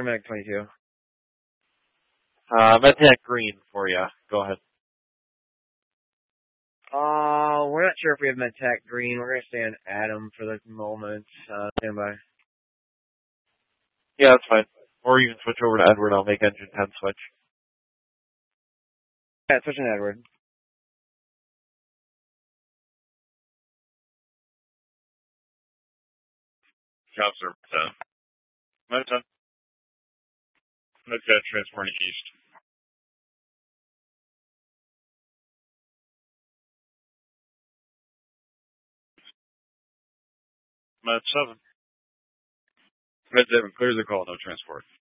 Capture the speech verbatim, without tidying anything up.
Medic twenty-two. Uh, Medtech green for you. Go ahead. Uh, we're not sure if we have Medtech green. We're going to stay on Adam for the moment. Uh, stand by. Yeah, that's fine. Or you can switch over to Edward. I'll make engine ten switch. Yeah, switching to Edward. Counselor, ten. Med ten. Medtech transporting east. Med seven. Med seven, clear the call, no transport.